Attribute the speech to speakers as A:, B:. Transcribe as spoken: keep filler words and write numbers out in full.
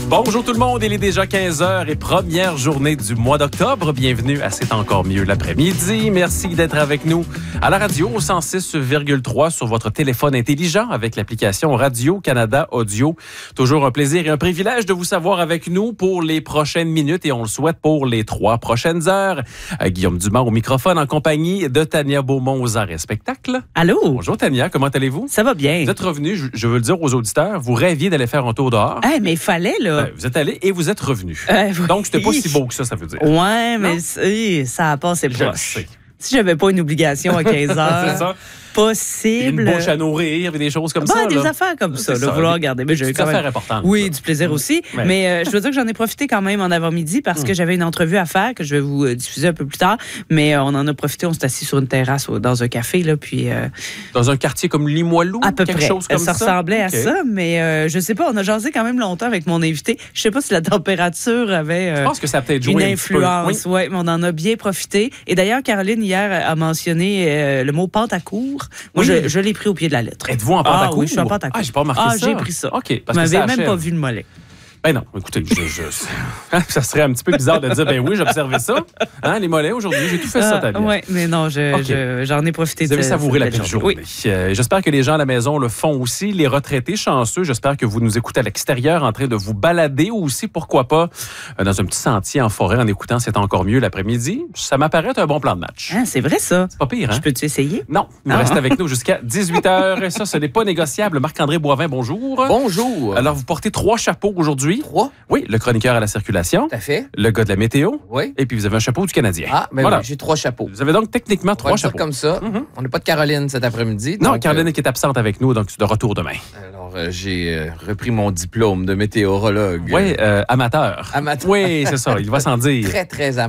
A: Bonjour tout le monde, il est déjà quinze heures et première journée du mois d'octobre. Bienvenue à C'est encore mieux l'après-midi. Merci d'être avec nous à la radio au cent six virgule trois sur votre téléphone intelligent avec l'application Radio-Canada Audio. Toujours un plaisir et un privilège de vous savoir avec nous pour les prochaines minutes et on le souhaite pour les trois prochaines heures. Euh, Guillaume Dumas au microphone en compagnie de Tania Beaumont aux arts et spectacles.
B: Allô?
A: Bonjour Tania, comment allez-vous?
B: Ça va bien.
A: Vous êtes revenu, je, je veux le dire aux auditeurs, vous rêviez d'aller faire un tour dehors.
B: Ah, mais il fallait, là.
A: Euh, vous êtes allé et vous êtes revenu.
B: Euh, oui.
A: Donc, c'était pas si beau que ça, ça veut dire.
B: Ouais, mais c'est- ça a passé
A: Je le
B: proche.
A: sais.
B: Si j'avais pas une obligation à quinze heures,
A: C'est ça.
B: possible.
A: Une bouche à nourrir, des choses comme
B: Bah,
A: ça.
B: des
A: là.
B: affaires comme ça,
A: C'est
B: là,
A: ça.
B: vouloir regarder. Mais j'ai
A: Des
B: quand même...
A: affaires importantes.
B: Oui,
A: là.
B: du plaisir aussi.
A: Ouais.
B: Mais euh, je veux dire que j'en ai profité quand même en avant-midi parce que j'avais une entrevue à faire que je vais vous euh, diffuser un peu plus tard. Mais euh, on en a profité, on s'est assis sur une terrasse au- dans un café, là, puis euh,
A: Dans un quartier comme Limoilou,
B: à peu
A: quelque
B: près.
A: chose comme ça.
B: ça ressemblait à
A: OK.
B: ça, mais euh, je sais pas, on a jasé quand même longtemps avec mon invité. Je sais pas si la température avait... euh,
A: Je pense que ça a peut-être joué
B: une
A: un petit peu.
B: influence,
A: Oui.
B: ouais, mais on en a bien profité. Et d'ailleurs, Caroline, hier, a mentionné euh, le mot pente à court. Moi,
A: Oui.
B: je, je l'ai pris au pied de la lettre.
A: Êtes-vous en pente
B: Ah
A: à court?
B: oui, je suis en pente à court.
A: Ah, j'ai pas remarqué
B: Ah,
A: ça.
B: j'ai pris ça.
A: OK.
B: Vous
A: Parce que ça
B: m'avez même
A: achève.
B: pas vu le mollet.
A: Ben non, écoutez, je, je- ça serait un petit peu bizarre de dire, ben oui, j'observais ça. Hein, les mollets, aujourd'hui, j'ai tout fait ça, Tania.
B: Oui, mais non, je,
A: OK.
B: je- j'en ai profité.
A: Vous avez
B: de
A: savouré la
B: cette
A: belle
B: belle
A: journée.
B: Oui.
A: Euh, j'espère que les gens à la maison le font aussi. Les retraités chanceux, j'espère que vous nous écoutez à l'extérieur en train de vous balader ou aussi, pourquoi pas, euh, dans un petit sentier en forêt en écoutant C'est encore mieux l'après-midi. Ça m'apparaît être un bon plan de match.
B: Hein, c'est vrai, ça.
A: C'est pas pire, hein?
B: Je peux-tu essayer?
A: Non, il
B: Ah.
A: reste avec nous jusqu'à dix-huit heures. Et ça, ce n'est pas négociable. Marc-André Boivin, bonjour.
C: Bonjour.
A: Alors, vous portez trois chapeaux aujourd'hui.
C: Trois,
A: Oui, le chroniqueur à la circulation,
C: tout à fait.
A: le gars de la météo,
C: Oui.
A: et puis vous avez un chapeau du Canadien.
C: Ah, mais
A: Voilà.
C: oui, j'ai trois chapeaux.
A: Vous avez donc techniquement
C: On va
A: trois
C: le dire
A: chapeaux.
C: comme ça.
A: Mhm.
C: On n'a pas de Caroline cet après-midi.
A: Non,
C: donc,
A: Caroline qui est absente avec nous, donc de retour demain.
C: euh, alors, euh, j'ai euh, repris mon diplôme de météorologue.
A: Oui, euh, amateur.
C: Amateur.
A: Oui, c'est ça, il va sans dire.
C: Très, très